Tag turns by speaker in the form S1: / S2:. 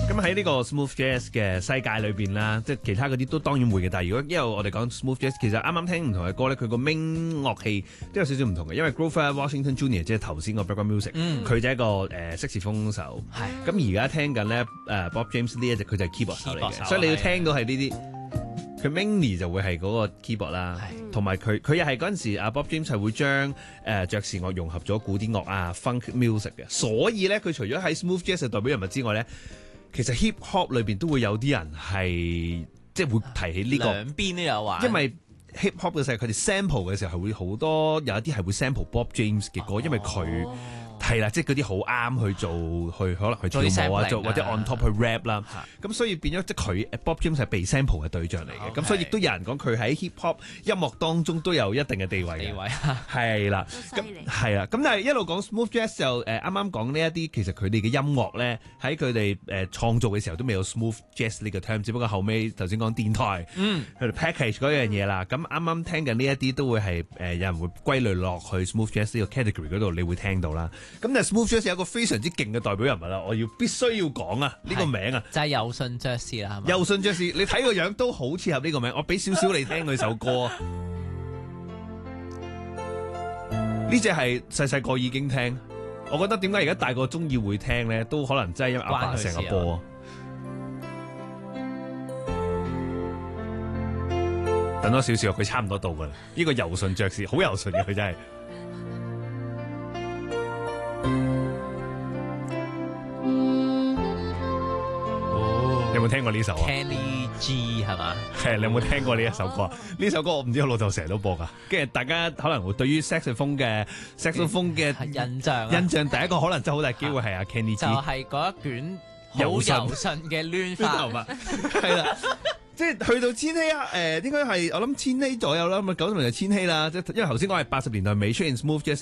S1: 咁喺呢個 smooth jazz 嘅世界裏邊啦，即係其他嗰啲都當然會嘅。但係如果因為我哋講 smooth jazz，其實啱啱聽唔同嘅歌咧，佢個 main 樂器都有少少唔同嘅。因為 Grover Washington Jr. 即係頭先個 background music，佢就係一個色士風手。咁而家聽緊咧Bob James 呢一隻，佢就係 keyboard 手嚟嘅，所以你要聽到係呢啲。佢 mainly 就會係嗰個 keyboard 啦，同埋佢又係嗰陣時阿 Bob James 係會將爵士樂融合咗古典樂啊 funk music 嘅，所以咧佢除咗喺 smooth jazz 嘅代表人物之外咧，其實 hip hop 裏邊都會有啲人係即係會提起呢個
S2: 兩邊都有玩，
S1: 因為 hip hop 嘅時候佢哋 sample 嘅時候係會好多有一啲係會 sample Bob James 嘅歌，因為佢。係啦，即係嗰啲好啱去做，可能去跳舞啊，或者 on top 去 rap 啦。咁所以變咗即係佢 Bob James 係被 sample 嘅對象嚟嘅。咁所以亦都有人講佢喺 hip hop 音樂當中都有一定嘅地位嘅。係啦，咁係啦，咁但係一路講 smooth jazz 就啱啱講呢一啲，其實佢哋嘅音樂咧喺佢哋創造嘅時候都未有 smooth jazz 呢個 term， 只不過後尾頭先講電台佢哋 package 嗰樣嘢啦。咁啱啱聽緊呢一啲都會係有人會歸類落去 smooth jazz 呢個 category 嗰度，你會聽到啦。咁但係 smooth jazz 有一個非常之勁嘅代表人物啦，我必須要講啊，呢個名啊，
S2: 就係有信爵士啦，係嘛？
S1: 有信爵士，你睇個樣都好似合呢個名，我俾少少你聽佢首歌啊。呢隻係細細個已經聽，我覺得點解而家大個中意會聽咧，都可能真係因為阿爸成日播啊。等多少少，佢差唔多到噶啦。呢個有信爵士好有信嘅，佢真係。你有冇聽過呢首啊
S2: ？Kenny G 係嘛？
S1: 係，你有冇聽過呢一首歌？呢首歌我唔知我老豆成日都播噶，跟住大家可能會對於 saxophone 嘅
S2: 印象，
S1: 第一個可能真係好大機會係阿 Kenny G，
S2: 就係嗰一卷好柔順嘅攣髮，
S1: 係啦。即係去到千禧啊，應該係我諗千禧左右啦，咁90年代千禧啦，即係因為頭先講係80年代尾出現 smooth jazz。